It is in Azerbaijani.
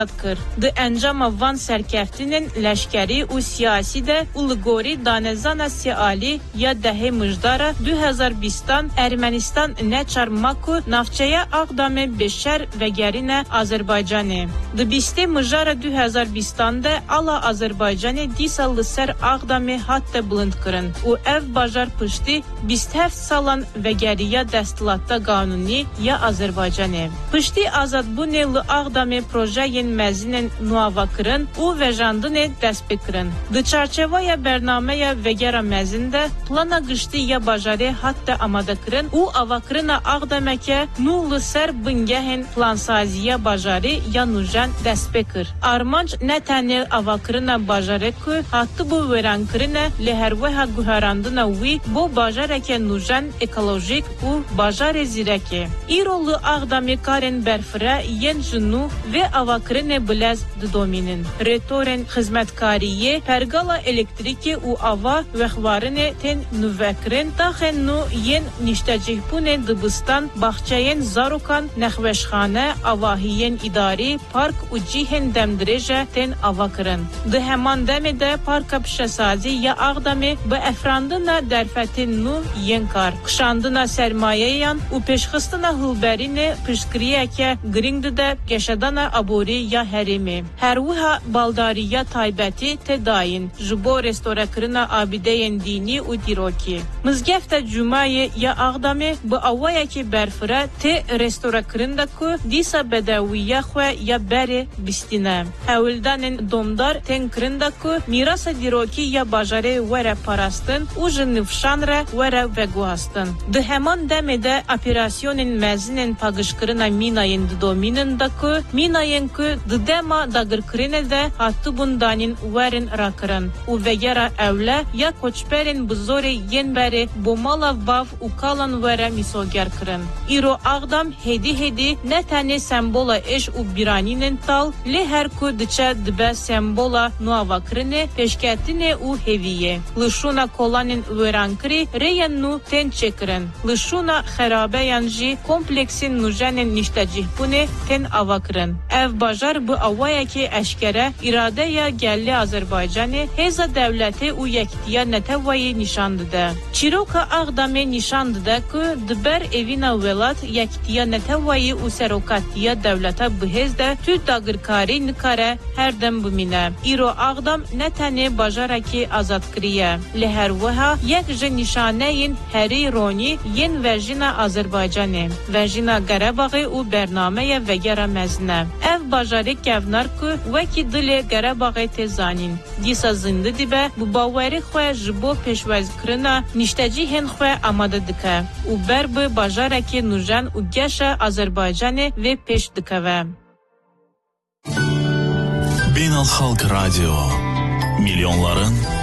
kır. Di encama van serkeftinin leşkeri u siyasi de ulgori danezana siali ya dehe müjdara 2020'dan Ermenistan ne çarmaku nafçaya Ağdam'e beşer ve gerine Azerbaycan'ı. Di biste müjara 2020'dan de ala Azerbaycan'ı disallı ser Ağdam'ı hatta buland kırın. U ev bajar pıştı bistef salan ve geriye destilatta kanuni ya Azerbaycan'ı. Pıştı azad bu neli Ağdam'ı projeyin mezinin nuava kırın u vejandını despek kırın. Di çarçevaya bernameye vegera mezinde plana gıştı ya bajare hatta amada kırın u avakırına Ağdam'eke nulu ser bingehen plansaziye bajare ya nujen despek kır. Armanç ne tane avakırına bajare ku hattı bu veren kırına leherveha guharandına vi bu bajareke nujen ekolojik u bajare zireke. İrolu Ağdam'ı karen berfire yen junu ve avakırına bilez dominin. Retoren hizmetkariye pergala elektriki u ava vehvarine ten nüvekrin tahen nu yen niştecihpune dibistan bahçeyen zarukan nehveşhane avahiyen idari park u cihen demdireje ten avakırın. De heman demede parka pişesazi ya Ağdam'ı bu efrandına derfetin nu yen kar. Kışandına sermayeyan u peşkıstına hılberine pişkriyeke gringde de geşedana abori ya herimi. Hervuha baldariya taybeti tedayin. Jubo restore kırına abideyen dini u diroki. Mızgefte cumayı ya Ağdam'ı bu avayaki berfire te restore kırında ku disa bedaviye xwe ya beri bistine. Hevildanin domdar ten kırında ku mirasa diroki ya bajare vere parastın u jnıfşanre vere veguhastın. De heman demede operasyonun mezinin pagışkırına minayın dominin da ku minayın ku dema dagır kırine de hattı bundanin verin rakırın. U vegera evle ya koçperin buzore yen beri bomala vav u kalan vere misoger kırın. İro Ağdam hedi ne tane sembola eş u biraninin tal le her ku dıça dıbe sembola nuava kırine peşketine u heviye. Lışuna kolanin veran kırı reyen nu ten çekırın. Lışuna xerabeyan ji kompleksin nujenin niştecihpune ten avakırın. Ev bajar bu avayaki eşkere iradeye gelli Azerbaycan'ı heza devleti u yektiya netevayı nişandı da. Çiroka Ağdam'ı nişandı da ku diber evina velat yektiya netevayı u serokatiya devlete bihez de tü dagırkari nikare her dem bumine. İro Ağdam netane bajaraki azatkriye. Leherveha yek je nişaneyin heri roni yen verjina Azerbaycan'ı. Verjina Garabağı u bernameye vegera mezne. Ev bajarı kevnar ku veki dile Garabağı tezanin. Disa zindi dibe bu baweri xwe jibo peşvez kırına niştecihen xwe amade dike. U berbi bajaraki nujen u geşe Azerbaycan'ı ve peş dikeve. Beynel Halk Radyo, milyonların